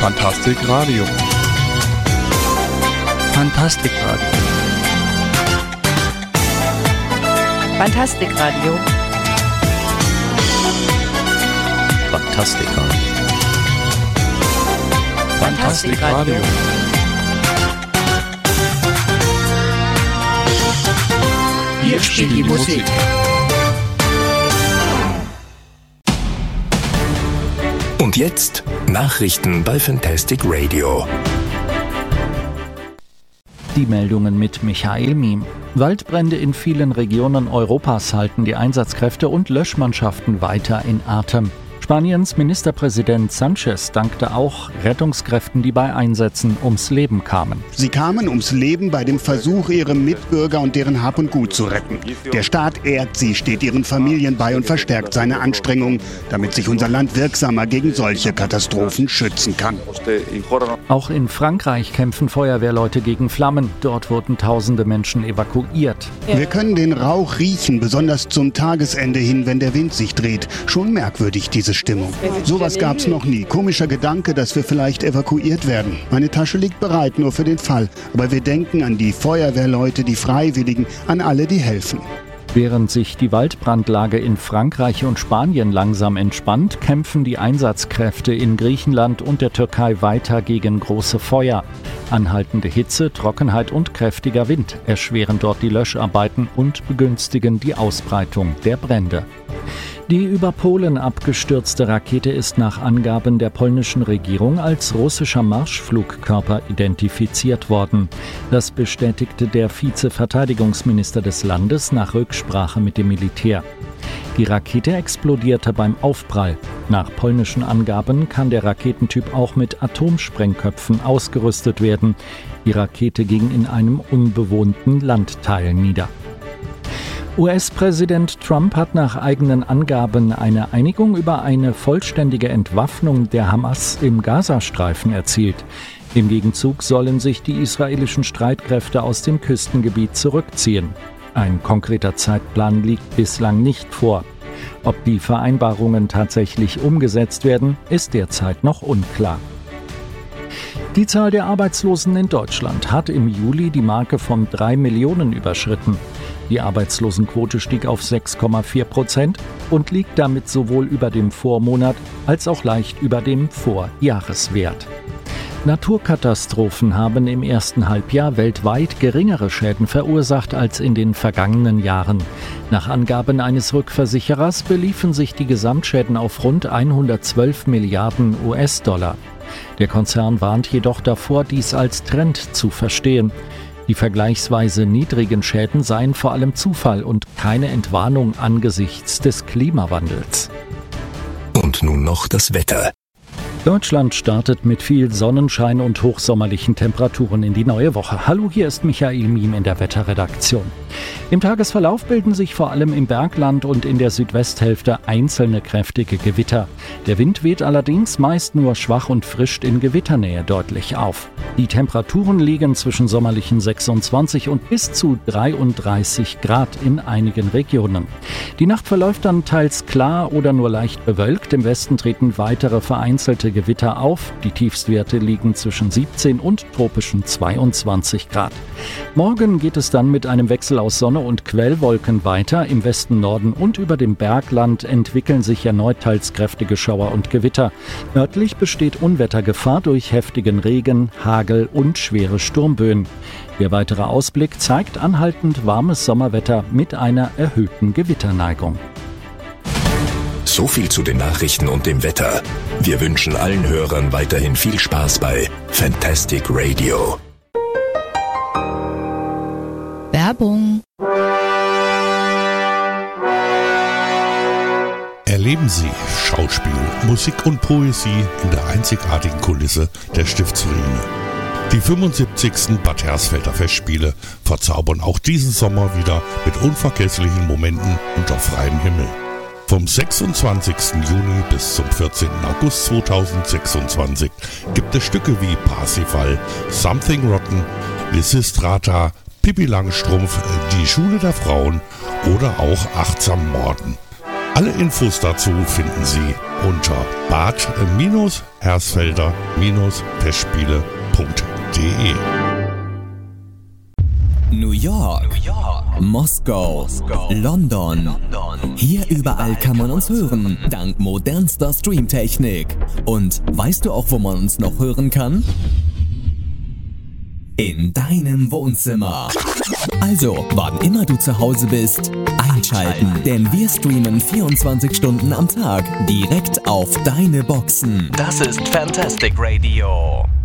Fantastic Radio. Fantastic Radio. Fantastic Radio. Fantastic Radio. Fantastic Radio. Hier spielt die Musik. Und jetzt Nachrichten bei Fantastic Radio. Die Meldungen mit Michael Miem. Waldbrände in vielen Regionen Europas halten die Einsatzkräfte und Löschmannschaften weiter in Atem. Spaniens Ministerpräsident Sánchez dankte auch Rettungskräften, die bei Einsätzen ums Leben kamen. Sie kamen ums Leben bei dem Versuch, ihre Mitbürger und deren Hab und Gut zu retten. Der Staat ehrt sie, steht ihren Familien bei und verstärkt seine Anstrengungen, damit sich unser Land wirksamer gegen solche Katastrophen schützen kann. Auch in Frankreich kämpfen Feuerwehrleute gegen Flammen. Dort wurden tausende Menschen evakuiert. Wir können den Rauch riechen, besonders zum Tagesende hin, wenn der Wind sich dreht. Schon merkwürdig diese Stimmung. Sowas gab's noch nie. Komischer Gedanke, dass wir vielleicht evakuiert werden. Meine Tasche liegt bereit, nur für den Fall. Aber wir denken an die Feuerwehrleute, die Freiwilligen, an alle, die helfen. Während sich die Waldbrandlage in Frankreich und Spanien langsam entspannt, kämpfen die Einsatzkräfte in Griechenland und der Türkei weiter gegen große Feuer. Anhaltende Hitze, Trockenheit und kräftiger Wind erschweren dort die Löscharbeiten und begünstigen die Ausbreitung der Brände. Die über Polen abgestürzte Rakete ist nach Angaben der polnischen Regierung als russischer Marschflugkörper identifiziert worden. Das bestätigte der Vizeverteidigungsminister des Landes nach Rücksprache mit dem Militär. Die Rakete explodierte beim Aufprall. Nach polnischen Angaben kann der Raketentyp auch mit Atomsprengköpfen ausgerüstet werden. Die Rakete ging in einem unbewohnten Landteil nieder. US-Präsident Trump hat nach eigenen Angaben eine Einigung über eine vollständige Entwaffnung der Hamas im Gazastreifen erzielt. Im Gegenzug sollen sich die israelischen Streitkräfte aus dem Küstengebiet zurückziehen. Ein konkreter Zeitplan liegt bislang nicht vor. Ob die Vereinbarungen tatsächlich umgesetzt werden, ist derzeit noch unklar. Die Zahl der Arbeitslosen in Deutschland hat im Juli die Marke von 3 Millionen überschritten. Die Arbeitslosenquote stieg auf 6,4% und liegt damit sowohl über dem Vormonat als auch leicht über dem Vorjahreswert. Naturkatastrophen haben im ersten Halbjahr weltweit geringere Schäden verursacht als in den vergangenen Jahren. Nach Angaben eines Rückversicherers beliefen sich die Gesamtschäden auf rund 112 Milliarden US-Dollar. Der Konzern warnt jedoch davor, dies als Trend zu verstehen. Die vergleichsweise niedrigen Schäden seien vor allem Zufall und keine Entwarnung angesichts des Klimawandels. Und nun noch das Wetter. Deutschland startet mit viel Sonnenschein und hochsommerlichen Temperaturen in die neue Woche. Hallo, hier ist Michael Miem in der Wetterredaktion. Im Tagesverlauf bilden sich vor allem im Bergland und in der Südwesthälfte einzelne kräftige Gewitter. Der Wind weht allerdings meist nur schwach und frischt in Gewitternähe deutlich auf. Die Temperaturen liegen zwischen sommerlichen 26 und bis zu 33 Grad in einigen Regionen. Die Nacht verläuft dann teils klar oder nur leicht bewölkt. Im Westen treten weitere vereinzelte Gewitter auf. Die Tiefstwerte liegen zwischen 17 und tropischen 22 Grad. Morgen geht es dann mit einem Wechsel aus Sonne und Quellwolken weiter. Im Westen, Norden und über dem Bergland entwickeln sich erneut teils kräftige Schauer und Gewitter. Örtlich besteht Unwettergefahr durch heftigen Regen, Hagel und schwere Sturmböen. Der weitere Ausblick zeigt anhaltend warmes Sommerwetter mit einer erhöhten Gewitterneigung. So viel zu den Nachrichten und dem Wetter. Wir wünschen allen Hörern weiterhin viel Spaß bei Fantastic Radio. Werbung. Erleben Sie Schauspiel, Musik und Poesie in der einzigartigen Kulisse der Stiftsruine. Die 75. Bad Hersfelder Festspiele verzaubern auch diesen Sommer wieder mit unvergesslichen Momenten unter freiem Himmel. Vom 26. Juni bis zum 14. August 2026 gibt es Stücke wie Parsifal, Something Rotten, Lysistrata, Pippi Langstrumpf, Die Schule der Frauen oder auch Achtsam Morden. Alle Infos dazu finden Sie unter bad-hersfelder-festspiele.de. New York, Moskau, London. Hier überall kann man uns hören, dank modernster Streamtechnik. Und weißt du auch, wo man uns noch hören kann? In deinem Wohnzimmer. Also, wann immer du zu Hause bist, einschalten, denn wir streamen 24 Stunden am Tag direkt auf deine Boxen. Das ist Fantastic Radio.